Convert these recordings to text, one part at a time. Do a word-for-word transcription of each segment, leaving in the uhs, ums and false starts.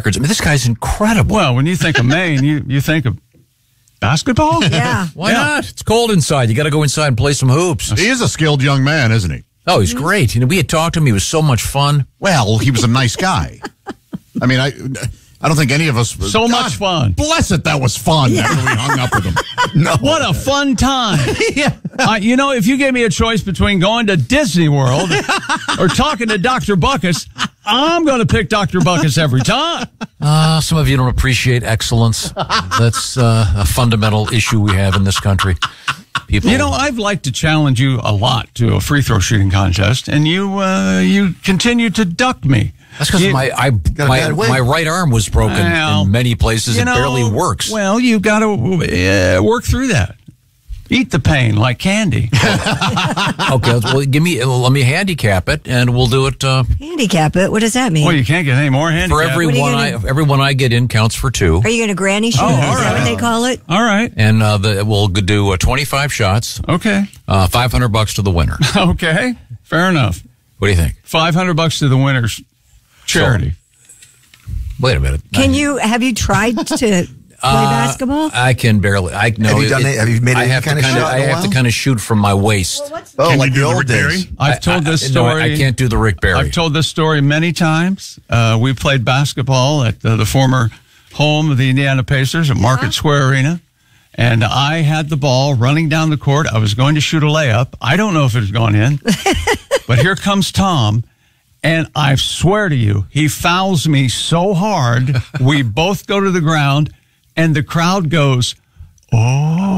records. I mean, this guy's incredible. Well, when you think of Maine, you, you think of basketball? Yeah. Why Yeah. not? It's cold inside. You got to go inside and play some hoops. He is a skilled young man, isn't he? Oh, he's great. You know, we had talked to him. He was so much fun. Well, he was a nice guy. I mean, I I don't think any of us... So much fun. Bless it, that was fun Yeah. after we hung up with him. No. What a fun time. yeah. Uh, you know, if you gave me a choice between going to Disney World or talking to Doctor Buckus, I'm going to pick Doctor Buckus every time. Uh, some of you don't appreciate excellence. That's uh, a fundamental issue we have in this country. People, You know, I've liked to challenge you a lot to a free throw shooting contest, and you uh, you continue to duck me. that's because You- my I, a my bad wig. my right arm was broken Well, in many places. You It know, barely works. Well, you've got to uh, work through that. Eat the pain like candy. Okay, let's- well, give me let me handicap it, and we'll do it uh, Handicap it. What does that mean? Well, you can't get any more handicap. for every What are you one I gonna- every one I get in counts for two, Are you going to granny shoot? Oh, all Is that right. what they call it? All right. and uh, the, we'll do uh, twenty-five shots, Okay. uh, five hundred bucks to the winner. Okay. Fair enough. What do you think? five hundred bucks to the winner's charity. Wait a minute. Can you, have you tried to play basketball? I can barely. I know. Have you done it? Have you made I any have kind to of kinda- shot in I a have to while? kind of shoot from my waist. Oh, Can like you do the the old Rick Barry? days. I've told I- this I- no, story. I can't do the Rick Barry. I've told this story many times. Uh, we played basketball at the, the former home of the Indiana Pacers at Market Square Arena. And I had the ball running down the court. I was going to shoot a layup. I don't know if it had gone in. But here comes Tom. And I swear to you, he fouls me so hard, we both go to the ground, and the crowd goes, oh.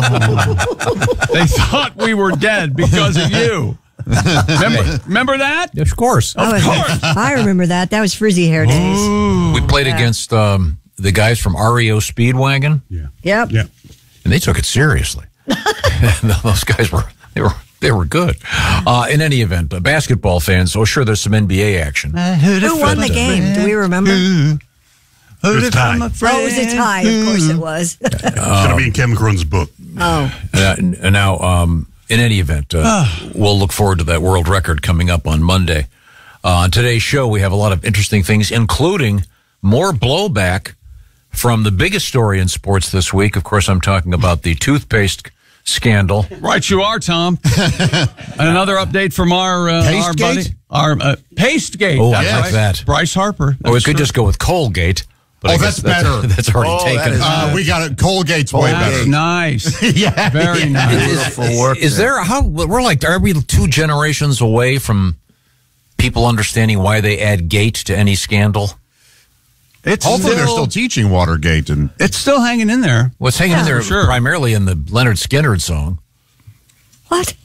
They thought we were dead because of you. Remember, remember that? Of course. I was- I remember that. That was frizzy hair days. We played against um, the guys from R E O Speedwagon, Yep. Yeah. and they took it seriously. Those guys were they were they were good. Uh, in any event, uh, basketball fans. Oh, sure, there's some N B A action. Who won the game? Do we remember? Who'd was have tied. come a Oh, it was a friend? tie. Of course it was. It's going to be in Kevin Cronin's book. Oh. Uh, and now, um, in any event, uh, we'll look forward to that world record coming up on Monday. Uh, on today's show, we have a lot of interesting things, including more blowback from the biggest story in sports this week. Of course, I'm talking about the toothpaste scandal. Right, you are, Tom. And another update from our uh, our Pastegate? buddy, our uh, Pastegate. Oh, I That's like right. that. Bryce Harper. Or we That's could true. just go with Colgate. But Oh, I guess that's better. That's already Oh, that taken. is- Uh, we got it. Colgate's way That's better. nice. Yeah. Very yeah. nice. Is, for work is there how we're like? Are we two generations away from people understanding why they add gate to any scandal? It's Hopefully they're still, still teaching Watergate. and it's still hanging in there. What's hanging in there for sure. primarily in the Leonard Skinner song? What?